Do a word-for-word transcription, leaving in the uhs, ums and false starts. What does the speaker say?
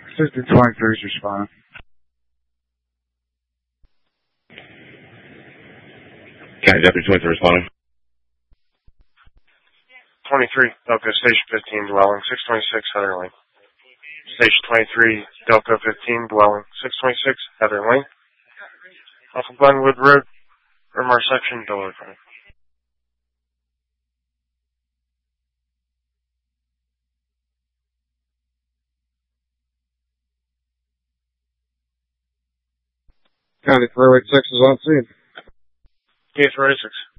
Sister twenty-three is responding. Okay, Deputy twenty-three responding. twenty-three, Delco Station fifteen, dwelling six twenty-six, Heather Lane. Station twenty-three, Delco fifteen, dwelling six twenty-six, Heather Lane. Off of Glenwood Road, Rimar section, Dillard. County three oh eight six is on scene. Case four eighty-six.